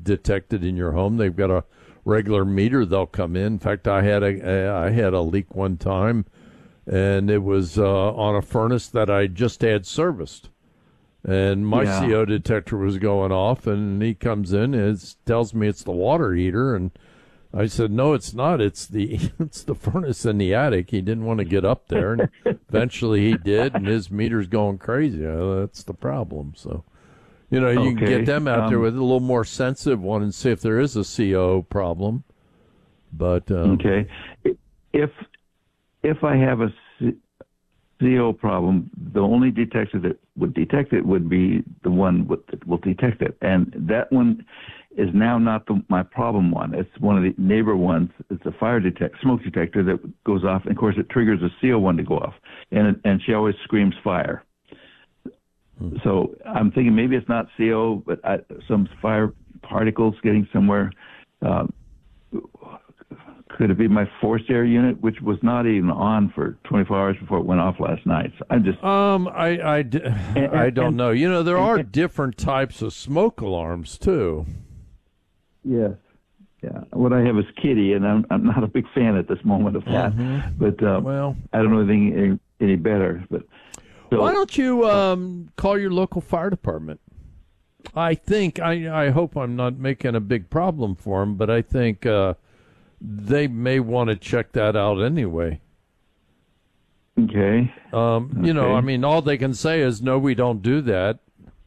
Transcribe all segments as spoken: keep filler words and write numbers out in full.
detected in your home. They've got a regular meter. They'll come in. In fact, I had a I had a leak one time, and it was uh, on a furnace that I just had serviced. And my Yeah. C O detector was going off, and he comes in and it tells me it's the water heater, and I said, "No, it's not. It's the it's the furnace in the attic." He didn't want to get up there, and eventually he did, and his meter's going crazy. Uh, that's the problem. So, you know, you can Okay. get them out there Um, with a little more sensitive one and see if there is a C O problem. But um, Okay. If if I have a C- CO problem, the only detector that would detect it would be the one with, that will detect it, and that one is now not the, my problem one. It's one of the neighbor ones. It's a fire detect smoke detector that goes off, and of course it triggers a C O one to go off, and it, and she always screams fire. Hmm. So I'm thinking maybe it's not C O, but I, some fire particles getting somewhere. Uh, Could it be my forced air unit, which was not even on for twenty-four hours before it went off last night? So I'm just um, I I, d- And- I don't and- know. You know, there and- are and- different types of smoke alarms too. yes, yeah. What I have is Kitty, and I'm I'm not a big fan at this moment of that. Mhm. But uh, Well, I don't know anything any, any better. But so, why don't you um, call your local fire department? I think I I hope I'm not making a big problem for them, but I think uh, they may want to check that out anyway. Okay. Um, you know, Okay. I mean, all they can say is no, we don't do that,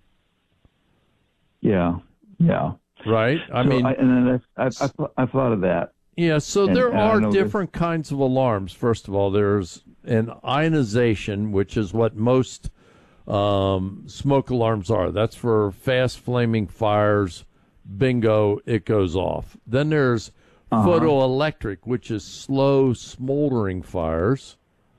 Yeah. Yeah. right? I So mean, I, and then I, I, I, I thought of that. yeah. So and- there and I are know different kinds of alarms. First of all, there's an ionization, which is what most um, smoke alarms are. That's for fast flaming fires. Bingo, it goes off. Then there's Uh-huh. photoelectric, which is slow smoldering fires.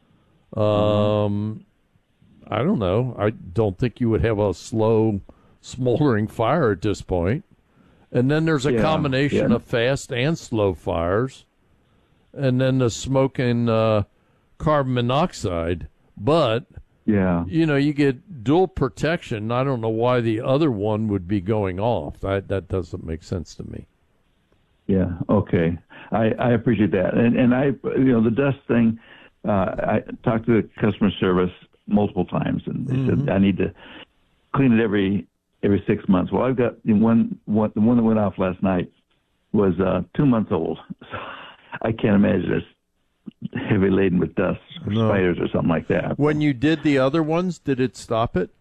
Um, I don't know. I don't think you would have a slow smoldering fire at this point. And then there's a Yeah, combination yeah. of fast and slow fires. And then the smoke and uh, carbon monoxide. But, Yeah. you know, you get dual protection. I don't know why the other one would be going off. That, that doesn't make sense to me. Yeah. Okay. I, I appreciate that. And and I, you know, the dust thing, uh, I talked to the customer service multiple times, and they Mhm. said I need to clean it every every six months. Well, I've got the one, one the one that went off last night was uh, two months old. So I can't imagine it's heavy laden with dust or No. spiders or something like that. When you did the other ones, did it stop it?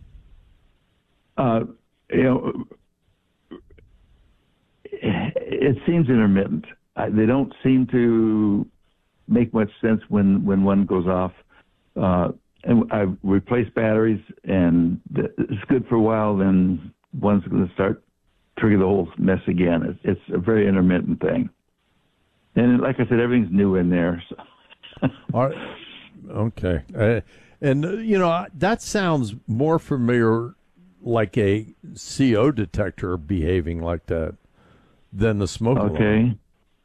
Uh, you know, it seems intermittent. I, they don't seem to make much sense when, when one goes off. Uh, and I've replaced batteries, and th- it's good for a while. Then one's going to start trigger the whole mess again. It's, it's a very intermittent thing. And like I said, everything's new in there. So. All right. Okay. Uh, and, uh, you know, that sounds more familiar like a C O detector behaving like that than the smoke alarm. Okay.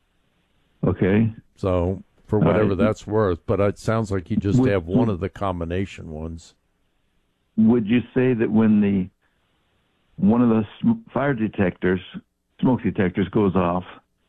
Okay. So, for All whatever right. that's worth, but it sounds like you just Would- have one of the combination ones. Would you say that when the one of the sm- fire detectors, smoke detectors, goes off,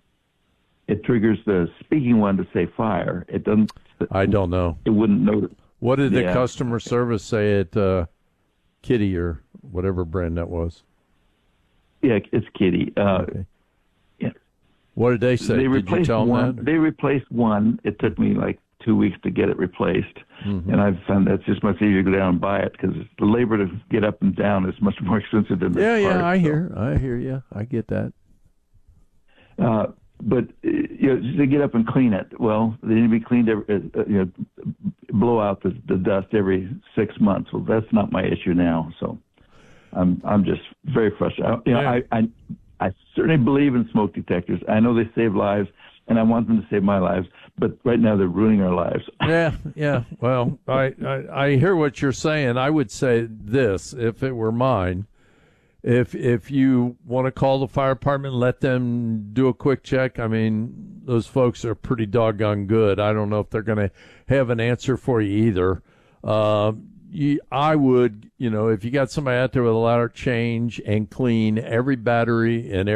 it triggers the speaking one to say fire? It doesn't. I don't know. It wouldn't notice. What did the Yeah. customer service say at uh, Kitty or whatever brand that was? Yeah, it's Kitty. Uh, Okay. yeah. What did they say? They Did you replaced tell them one. that? They replaced one. It took me like two weeks to get it replaced, Mhm. and I've found that's just much easier to go down and buy it because the labor to get up and down is much more expensive than the Yeah, yeah, parts, I so. hear. I hear you. I get that. Uh, but uh, you know, to get up and clean it, well, they need to be cleaned every, uh, uh, you know, blow out the, the dust every six months. Well, that's not my issue now, so I'm I'm just very frustrated. I, you know, Yeah. I, I I certainly believe in smoke detectors. I know they save lives, and I want them to save my lives. But right now, they're ruining our lives. Yeah, yeah. Well, I, I I hear what you're saying. I would say this, if it were mine, if if you want to call the fire department, let them do a quick check. I mean, those folks are pretty doggone good. I don't know if they're going to have an answer for you either. Uh, you, I would, you know, if you got somebody out there with a ladder, change and clean every battery and